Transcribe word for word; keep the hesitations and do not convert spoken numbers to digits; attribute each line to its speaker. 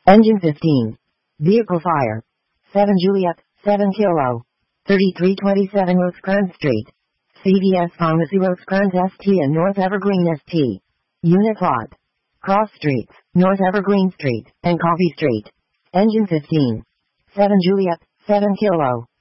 Speaker 1: Engine fifteen. Vehicle fire. seven Juliet, seven Kilo. thirty-three twenty-seven Rosecrans Street. C V S Pharmacy Rosecrans S T and North Evergreen S T. Unit plot. Cross Streets, North Evergreen Street, and Coffee Street. Engine fifteen. seven Juliet, seven Kilo.